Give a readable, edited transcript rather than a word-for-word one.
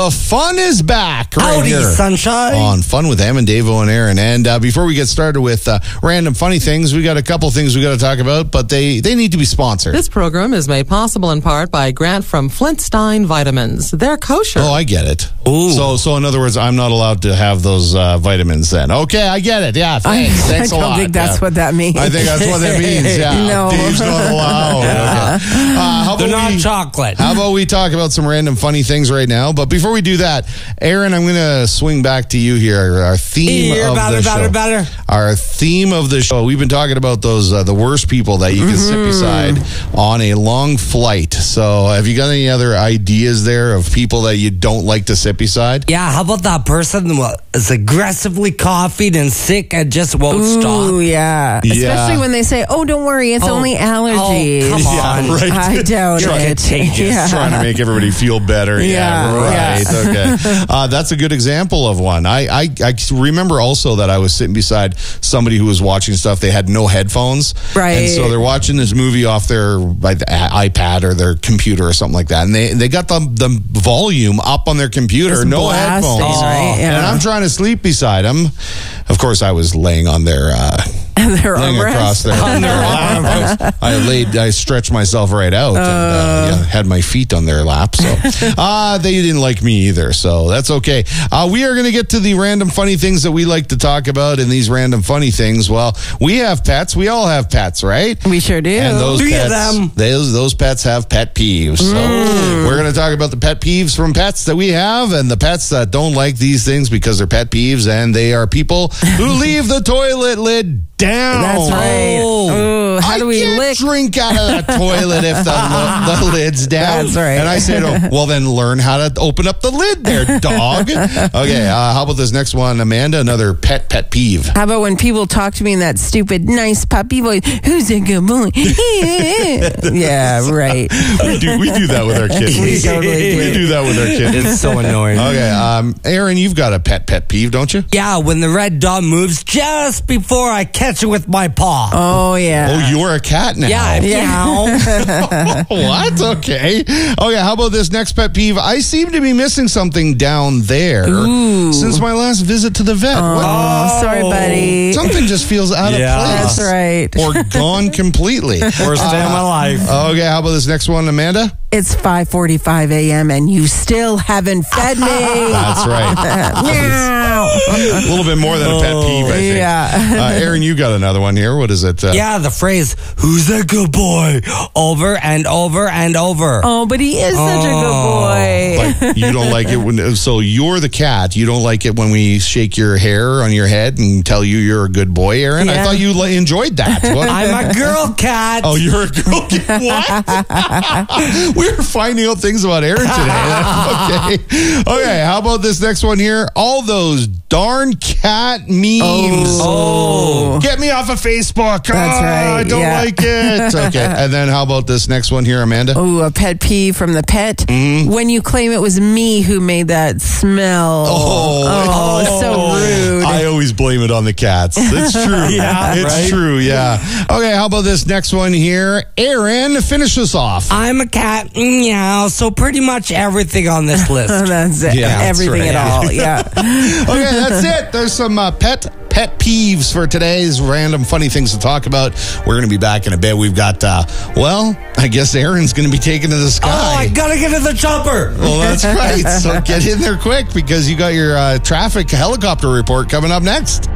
The fun is back right Howdy, here sunshine. on Fun with Em and Davo and Aaron. And before we get started with random funny things, we got a couple things we got to talk about, but they need to be sponsored. This program is made possible in part by a grant from Flintstein Vitamins. They're kosher. Oh, I get it. Ooh. So in other words, I'm not allowed to have those vitamins then. Okay, I get it. Yeah, thanks. Thanks a lot. I don't think that's what that means. I think that's what that means. Yeah, No. Dave's not allowed. Okay. How They're about not chocolate. How about we talk about some random funny things right now? But before we do that, Aaron, I'm going to swing back to you here. Our theme of the show. Our theme of the show. We've been talking about those the worst people that you can sit beside on a long flight. So, have you got any other ideas there of people that you don't like to sit beside? Yeah, how about that person who is aggressively coughed and sick and just won't stop? Ooh, yeah. Especially when they say, "Oh, don't worry, it's only allergies." Oh, come on. Yeah, right. I doubt You're it. contagious. Yeah. Trying to make everybody feel better. Yeah, right. Okay. That's a good example of one. I remember also that I was sitting beside somebody who was watching stuff. They had no headphones. Right. And so they're watching this movie off their iPad or their computer or something like that. And they got the volume up on their computer, Just no blasting, headphones. right? Yeah. And I'm trying to sleep beside them. Of course, I was laying on their... Their laying across armrest. their I stretched myself right out and had my feet on their lap. So they didn't like me either. So that's okay. We are going to get to the random funny things that we like to talk about. And these random funny things, well, we have pets. We all have pets, right? We sure do. And those Three pets, of them. Those pets have pet peeves. So we're going to talk about the pet peeves from pets that we have and the pets that don't like these things because they're pet peeves and they are people who leave the toilet lid down. That's right. Ooh, how do we can't lick? drink out of the toilet if the lid's down. That's right. And I said, well, then learn how to open up the lid there, dog. Okay, how about this next one, Amanda? Another pet peeve. How about when people talk to me in that stupid, nice puppy voice? Who's a good boy? Yeah, right. We do that with our kids. We totally do. We do that with our kids. It's so annoying. Okay, Aaron, you've got a pet peeve, don't you? Yeah, when the red dot moves just before I catch it with my paw. Oh, yeah. Oh, you're a cat now. Yeah, meow. What? Okay. Okay, how about this next pet peeve? I seem to be missing something down there since my last visit to the vet. Oh, sorry, buddy. Something just feels out of Yeah. place. That's right. Or gone completely. Worst day of my life. Okay, how about this next one, Amanda? It's 5:45 a.m. and you still haven't fed me. That's right. Meow. A little bit more than a pet peeve, I think. Yeah. Aaron, you got another one here. What is it? Yeah, the phrase, "Who's a good boy?" over and over and over. Oh, but he is such a good boy. Like, you don't like it when, so you're the cat. You don't like it when we shake your hair on your head and tell you you're a good boy, Aaron? I Yeah. thought you enjoyed that. What? I'm a girl cat. Oh, you're a girl cat. What? We're finding out things about Aaron today. Okay, how about this next one here? All those darn cat memes. Oh. Get me off of Facebook. That's right, I don't yeah. like it. Okay, and then how about this next one here, Amanda? Oh, a pet peeve from the pet. When you claim it was me who made that smell. Oh, so rude. I always blame it on the cats. It's true. Yeah, it's right? true. Yeah. Okay, how about this next one here? Aaron, finish us off. I'm a cat, meow, so pretty much everything on this list. That's it. Yeah, that's Everything right. at all. Yeah. Okay, that's it. There's some pet peeves for today's random funny things to talk about. We're going to be back in a bit. We've got, I guess Aaron's going to be taken to the sky. Oh, I gotta get to the chopper. Well, that's right. So get in there quick because you got your traffic helicopter report coming up next.